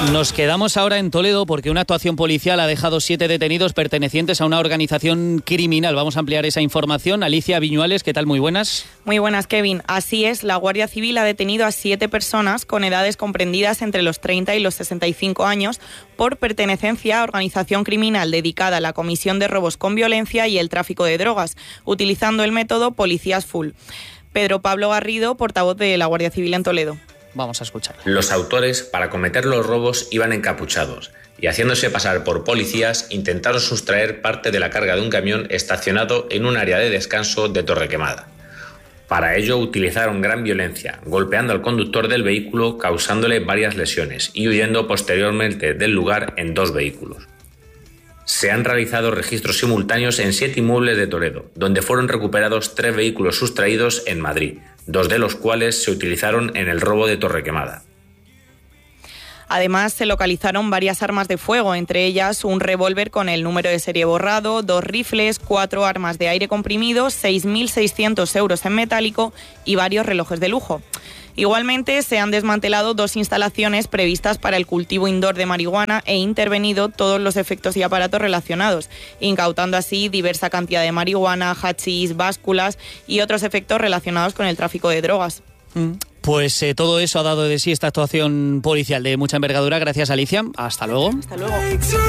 Nos quedamos ahora en Toledo porque una actuación policial ha dejado 7 detenidos pertenecientes a una organización criminal. Vamos a ampliar esa información. Alicia Viñuales, ¿qué tal? Muy buenas. Muy buenas, Kevin. Así es, la Guardia Civil ha detenido a 7 personas con edades comprendidas entre los 30 y los 65 años por pertenencia a organización criminal dedicada a la comisión de robos con violencia y el tráfico de drogas, utilizando el método Policías Full. Pedro Pablo Garrido, portavoz de la Guardia Civil en Toledo. Vamos a escuchar. Los autores, para cometer los robos, iban encapuchados y, haciéndose pasar por policías, intentaron sustraer parte de la carga de un camión estacionado en un área de descanso de Torrequemada. Para ello utilizaron gran violencia, golpeando al conductor del vehículo, causándole varias lesiones y huyendo posteriormente del lugar en 2 vehículos. Se han realizado registros simultáneos en 7 inmuebles de Toledo, donde fueron recuperados 3 vehículos sustraídos en Madrid, 2 de los cuales se utilizaron en el robo de Torrequemada. Además, se localizaron varias armas de fuego, entre ellas un revólver con el número de serie borrado, 2 rifles, 4 armas de aire comprimido, 6.600 euros en metálico y varios relojes de lujo. Igualmente, se han desmantelado 2 instalaciones previstas para el cultivo indoor de marihuana e intervenido todos los efectos y aparatos relacionados, incautando así diversa cantidad de marihuana, hachís, básculas y otros efectos relacionados con el tráfico de drogas. Pues todo eso ha dado de sí esta actuación policial de mucha envergadura. Gracias, Alicia. Hasta luego. Hasta luego.